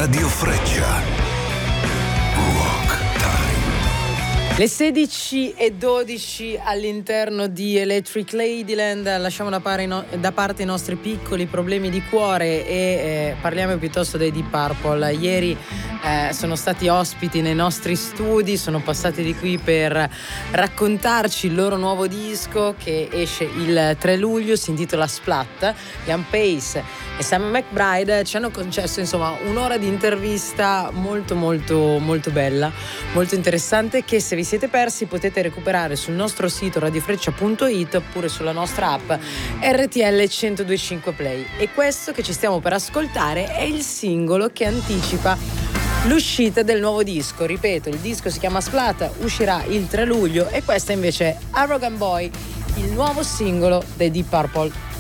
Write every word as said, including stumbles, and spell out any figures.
Radio Freccia. Rock Time. Le sedici e dodici all'interno di Electric Ladyland. Lasciamo da, pare, no, da parte i nostri piccoli problemi di cuore e eh, parliamo piuttosto dei Deep Purple. Ieri eh, sono stati ospiti nei nostri studi, sono passati di qui per raccontarci il loro nuovo disco che esce il tre luglio, si intitola Splat. Ian Pace e Sam McBride ci hanno concesso insomma un'ora di intervista molto molto molto bella, molto interessante, che se vi siete persi potete recuperare sul nostro sito radiofreccia punto it oppure sulla nostra app R T L centodue e cinque Play. E questo che ci stiamo per ascoltare è il singolo che anticipa l'uscita del nuovo disco. Ripeto, il disco si chiama Splat, uscirà il tre luglio e questa invece è Arrogant Boy, il nuovo singolo dei Deep Purple.